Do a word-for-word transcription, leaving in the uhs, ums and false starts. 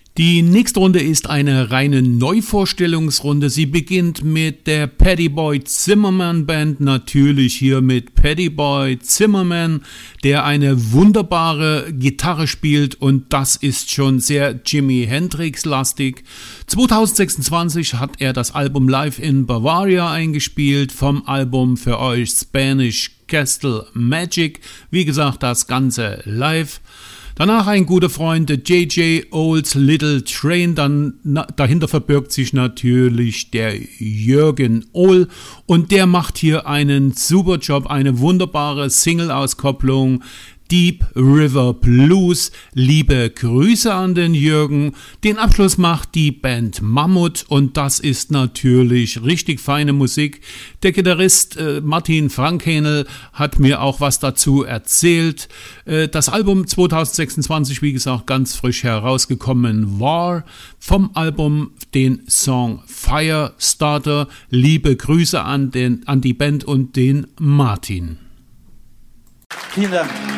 Die nächste Runde ist eine reine Neuvorstellungsrunde. Sie beginnt mit der Paddy Boy Zimmerman Band, natürlich hier mit Paddy Boy Zimmerman, der eine wunderbare Gitarre spielt und das ist schon sehr Jimi Hendrix-lastig. zwanzig sechsundzwanzig hat er das Album Live in Bavaria eingespielt, vom Album für euch Spanish Castle Magic, wie gesagt das Ganze live. Danach ein guter Freund, J J Old's Little Train, dann na, dahinter verbirgt sich natürlich der Jürgen Ohl und der macht hier einen super Job, eine wunderbare Single-Auskopplung, Deep River Blues. Liebe Grüße an den Jürgen. Den Abschluss macht die Band Mammut und das ist natürlich richtig feine Musik. Der Gitarrist äh, Martin Frankhänel hat mir auch was dazu erzählt. Äh, das Album zwanzig sechsundzwanzig, wie gesagt, ganz frisch herausgekommen war. Vom Album den Song Firestarter. Liebe Grüße an, den, an die Band und den Martin. Vielen Dank.